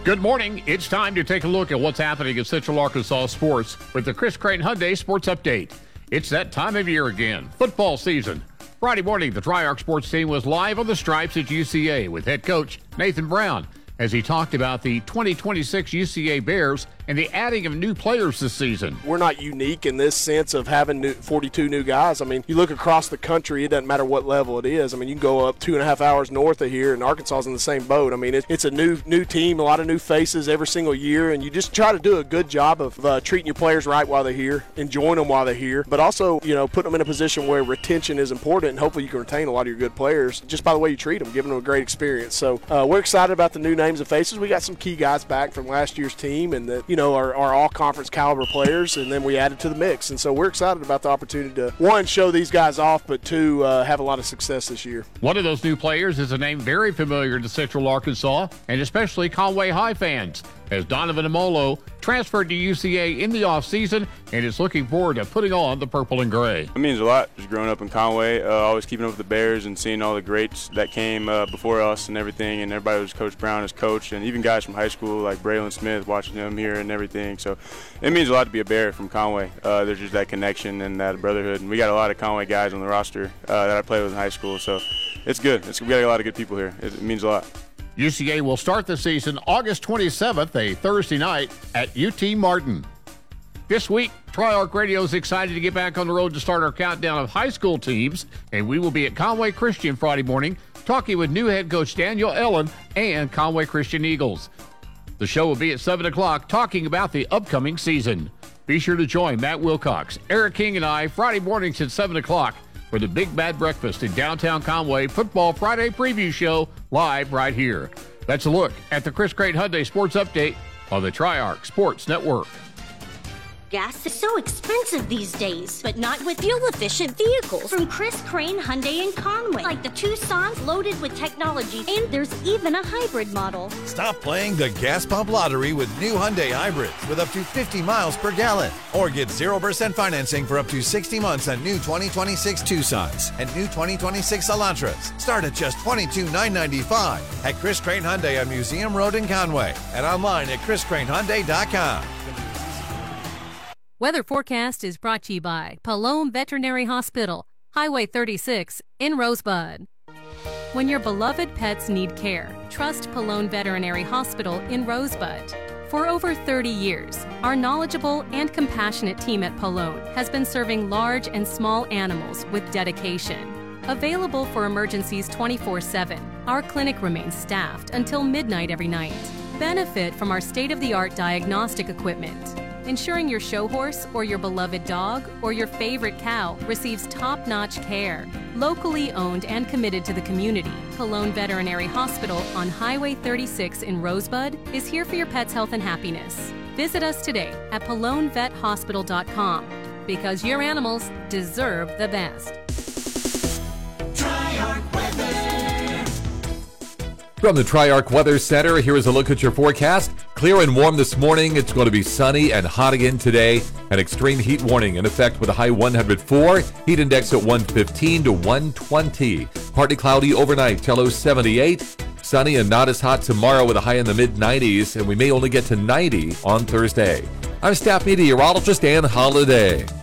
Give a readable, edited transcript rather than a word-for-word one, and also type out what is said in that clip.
Good morning. It's time to take a look at what's happening in Central Arkansas sports with the Chris Crane Hyundai Sports Update. It's that time of year again, football season. Friday morning, the Tri-Arc sports team was live on the stripes at UCA with head coach Nathan Brown as he talked about the 2026 UCA Bears and the adding of new players this season. We're not unique in this sense of having 42 new guys. I mean, you look across the country, it doesn't matter what level it is. I mean, you can go up 2.5 hours north of here, and Arkansas is in the same boat. I mean, it's a new team, a lot of new faces every single year, and you just try to do a good job of treating your players right while they're here, enjoying them while they're here, but also, putting them in a position where retention is important, and hopefully you can retain a lot of your good players just by the way you treat them, giving them a great experience. So we're excited about the new names and faces. We got some key guys back from last year's team, and that, are all-conference caliber players, and then we added to the mix. And so we're excited about the opportunity to, one, show these guys off, but two, have a lot of success this year. One of those new players is a name very familiar to Central Arkansas, and especially Conway High fans, as Donovan Amolo transferred to UCA in the offseason and is looking forward to putting on the purple and gray. It means a lot, just growing up in Conway, always keeping up with the Bears and seeing all the greats that came before us and everything, and everybody was Coach Brown as coach, and even guys from high school like Braylon Smith, watching him here and everything. So it means a lot to be a Bear from Conway. There's just that connection and that brotherhood, and we got a lot of Conway guys on the roster that I played with in high school, so it's good. We got a lot of good people here. It means a lot. UCA will start the season August 27th, a Thursday night, at UT Martin. This week, Tri-Arc Radio is excited to get back on the road to start our countdown of high school teams, and we will be at Conway Christian Friday morning talking with new head coach Daniel Ellen and Conway Christian Eagles. The show will be at 7 o'clock talking about the upcoming season. Be sure to join Matt Wilcox, Eric King, and I Friday mornings at 7 o'clock for the Big Bad Breakfast in downtown Conway Football Friday preview show live right here. That's a look at the Chris Crane Hyundai Sports Update on the Tri-Arc Sports Network. Gas is so expensive these days, but not with fuel-efficient vehicles from Chris Crane Hyundai in Conway, like the Tucson's loaded with technology, and there's even a hybrid model. Stop playing the gas pump lottery with new Hyundai hybrids with up to 50 miles per gallon, or get 0% financing for up to 60 months on new 2026 Tucsons and new 2026 Elantras. Start at just $22,995 at Chris Crane Hyundai on Museum Road in Conway and online at chriscranehyundai.com. Weather forecast is brought to you by Palome Veterinary Hospital, Highway 36 in Rosebud. When your beloved pets need care, trust Palome Veterinary Hospital in Rosebud. For over 30 years, our knowledgeable and compassionate team at Palome has been serving large and small animals with dedication. Available for emergencies 24/7, our clinic remains staffed until midnight every night. Benefit from our state-of-the-art diagnostic equipment, ensuring your show horse or your beloved dog or your favorite cow receives top-notch care. Locally owned and committed to the community, Palome Veterinary Hospital on Highway 36 in Rosebud is here for your pet's health and happiness. Visit us today at PalomeVetHospital.com because your animals deserve the best. Tri-Arc Weather. From the Tri-Arc Weather Center, here is a look at your forecast. Clear and warm this morning. It's going to be sunny and hot again today. An extreme heat warning in effect with a high 104. Heat index at 115 to 120. Partly cloudy overnight till low 78. Sunny and not as hot tomorrow with a high in the mid-90s. And we may only get to 90 on Thursday. I'm staff meteorologist Ann Holliday.